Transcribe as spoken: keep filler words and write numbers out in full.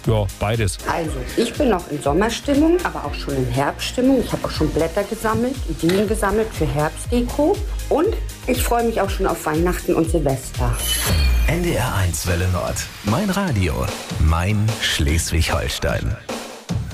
ja, beides. Also, ich bin noch in Sommerstimmung, aber auch schon in Herbststimmung. Ich habe auch schon Blätter gesammelt, Ideen gesammelt für Herbstdeko. Und ich freue mich auch schon auf Weihnachten und Silvester. N D R eins Welle Nord. Mein Radio. Mein Schleswig-Holstein.